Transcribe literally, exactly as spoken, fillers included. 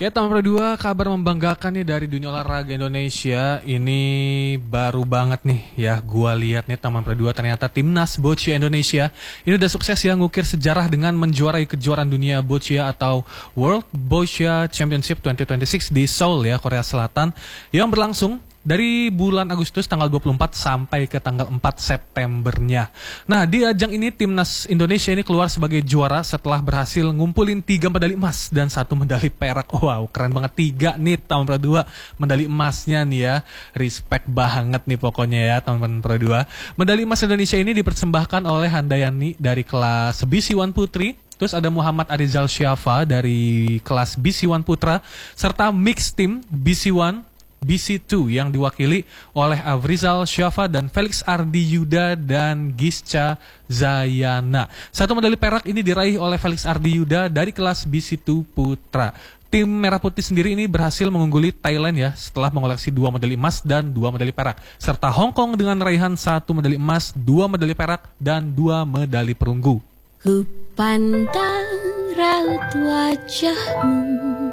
Ya, tahun dua kabar membanggakan nih dari dunia olahraga Indonesia. Ini baru banget nih ya, gua lihat nih Taman dua ternyata timnas boccia Indonesia ini udah sukses ya ngukir sejarah dengan menjuarai kejuaraan dunia boccia atau World Boccia Championship dua ribu dua puluh enam di Seoul ya, Korea Selatan yang berlangsung dari bulan Agustus tanggal dua puluh empat sampai ke tanggal empat Septembernya. Nah, di ajang ini timnas Indonesia ini keluar sebagai juara setelah berhasil ngumpulin tiga medali emas dan satu medali perak. Wow, keren banget, tiga nih tahun dua medali emasnya nih ya. Respect banget nih pokoknya ya tahun dua. Medali emas Indonesia ini dipersembahkan oleh Handayani dari kelas B C satu Putri. Terus ada Muhammad Arizal Syafa dari kelas B C satu Putra serta mixed team B C satu B C dua yang diwakili oleh Avrizal Syafa dan Felix Ardi Yuda dan Gisca Zayana. Satu medali perak ini diraih oleh Felix Ardi Yuda dari kelas B C dua Putra. Tim Merah Putih sendiri ini berhasil mengungguli Thailand ya setelah mengoleksi dua medali emas dan dua medali perak. Serta Hong Kong dengan raihan satu medali emas, dua medali perak, dan dua medali perunggu. Ku pandang raut wajahmu